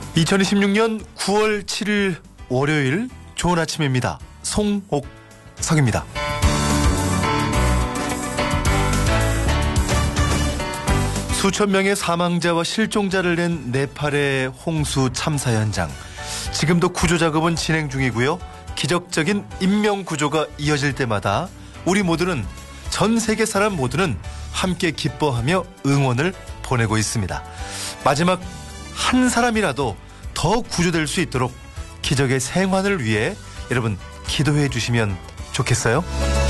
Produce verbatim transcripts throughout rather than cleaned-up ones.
이천이십육 년 구월 칠일 월요일 좋은 아침입니다. 송옥석입니다. 수천 명의 사망자와 실종자를 낸 네팔의 홍수 참사 현장. 지금도 구조 작업은 진행 중이고요. 기적적인 인명 구조가 이어질 때마다 우리 모두는, 전 세계 사람 모두는 함께 기뻐하며 응원을 보내고 있습니다. 마지막 한 사람이라도 더 구조될 수 있도록 기적의 생환을 위해 여러분 기도해 주시면 좋겠어요.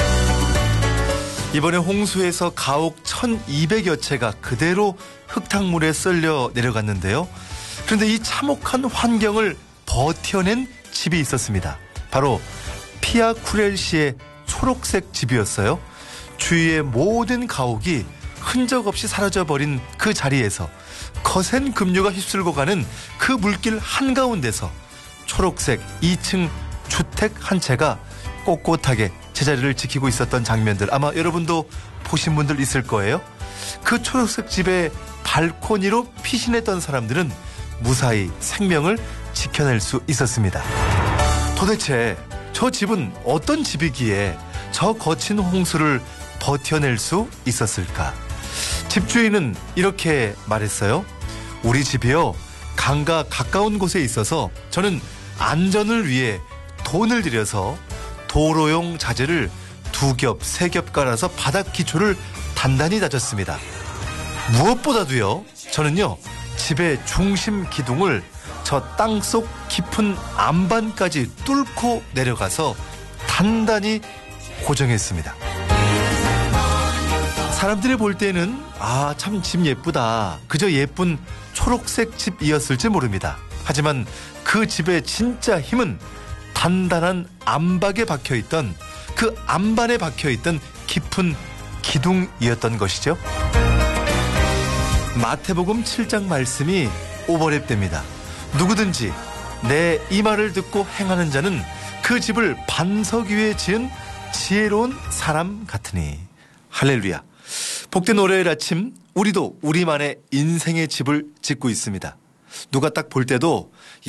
이번에 홍수에서 가옥 천이백여 채가 그대로 흙탕물에 썰려 내려갔는데요. 그런데 이 참혹한 환경을 버텨낸 집이 있었습니다. 바로 피아 쿠렐시의 초록색 집이었어요. 주위의 모든 가옥이 흔적 없이 사라져버린 그 자리에서 거센 급류가 휩쓸고 가는 그 물길 한가운데서 초록색 이 층 주택 한 채가 꼿꼿하게 제자리를 지키고 있었던 장면들, 아마 여러분도 보신 분들 있을 거예요. 그 초록색 집의 발코니로 피신했던 사람들은 무사히 생명을 지켜낼 수 있었습니다. 도대체 저 집은 어떤 집이기에 저 거친 홍수를 버텨낼 수 있었을까? 집주인은 이렇게 말했어요. 우리 집이요, 강과 가까운 곳에 있어서 저는 안전을 위해 돈을 들여서 도로용 자재를 두 겹, 세 겹 깔아서 바닥 기초를 단단히 다졌습니다. 무엇보다도요, 저는요, 집의 중심 기둥을 저 땅속 깊은 안반까지 뚫고 내려가서 단단히 고정했습니다. 사람들이 볼 때는 아, 참 집 예쁘다, 그저 예쁜 초록색 집이었을지 모릅니다. 하지만 그 집의 진짜 힘은 단단한 안박에 박혀있던, 그 안반에 박혀있던 깊은 기둥이었던 것이죠. 마태복음 칠 장 말씀이 오버랩됩니다. 누구든지 내 이 말을 듣고 행하는 자는 그 집을 반석 위에 지은 지혜로운 사람 같으니. 할렐루야. 복된 월요일 아침, 우리도 우리만의 인생의 집을 짓고 있습니다. 누가 딱 볼 때도